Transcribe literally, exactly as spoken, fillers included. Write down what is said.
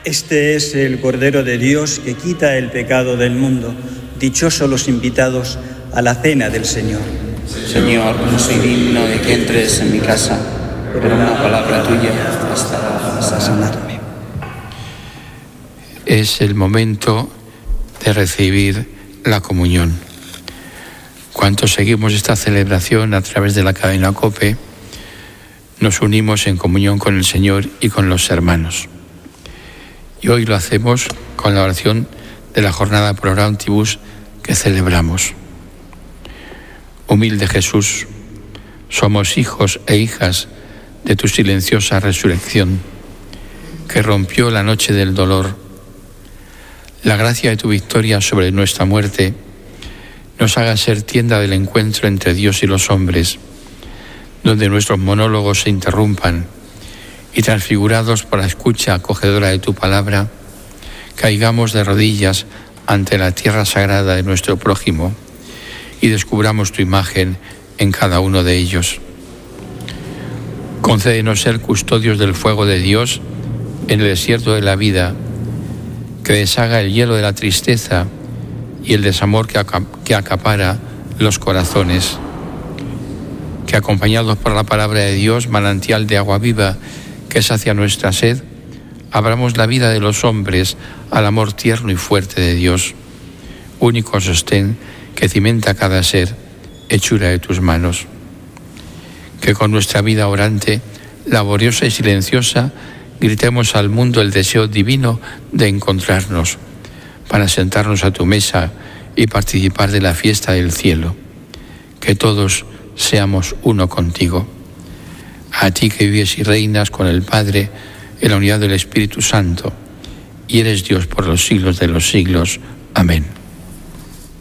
Este es el Cordero de Dios que quita el pecado del mundo. Dichosos los invitados a la cena del Señor. Señor, no soy digno de que entres en mi casa, pero una palabra tuya bastará para sanarme. Es el momento de recibir la comunión. Cuantos seguimos esta celebración a través de la cadena COPE, nos unimos en comunión con el Señor y con los hermanos. Y hoy lo hacemos con la oración de la jornada Pro Orantibus que celebramos. Humilde Jesús, somos hijos e hijas de tu silenciosa resurrección, que rompió la noche del dolor. La gracia de tu victoria sobre nuestra muerte nos haga ser tienda del encuentro entre Dios y los hombres, donde nuestros monólogos se interrumpan y, transfigurados por la escucha acogedora de tu palabra, caigamos de rodillas ante la tierra sagrada de nuestro prójimo y descubramos tu imagen en cada uno de ellos. Concédenos ser custodios del fuego de Dios en el desierto de la vida, que deshaga el hielo de la tristeza y el desamor que, aca- que acapara los corazones. Que, acompañados por la palabra de Dios, manantial de agua viva que sacia nuestra sed, abramos la vida de los hombres al amor tierno y fuerte de Dios, único sostén que cimenta cada ser, hechura de tus manos. Que con nuestra vida orante, laboriosa y silenciosa, gritemos al mundo el deseo divino de encontrarnos, para sentarnos a tu mesa y participar de la fiesta del cielo. Que todos seamos uno contigo. A ti que vives y reinas con el Padre en la unidad del Espíritu Santo, y eres Dios por los siglos de los siglos. Amén.